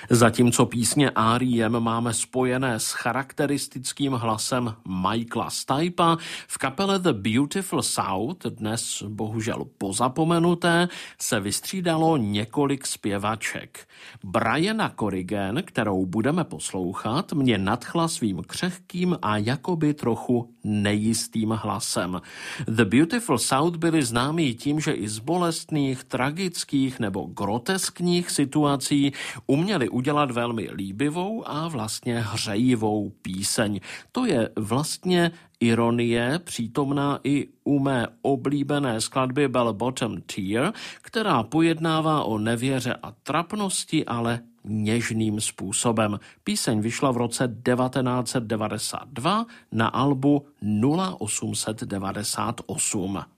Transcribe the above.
Zatímco písně R.E.M. máme spojené s charakteristickým hlasem Michaela Stipe'a, v kapele The Beautiful South, dnes bohužel pozapomenuté, se vystřídalo několik zpěvaček. Brianna Corrigan, kterou budeme poslouchat, mě nadchla svým křehkým a jakoby trochu nejistým hlasem. The Beautiful South byli známí tím, že i z bolestných, tragických nebo groteskních situací uměli udělat velmi líbivou a vlastně hřejivou píseň. To je vlastně ironie přítomná i u mé oblíbené skladby Bell Bottom Tear, která pojednává o nevěře a trapnosti, ale něžným způsobem. Píseň vyšla v roce 1992 na albu 0898.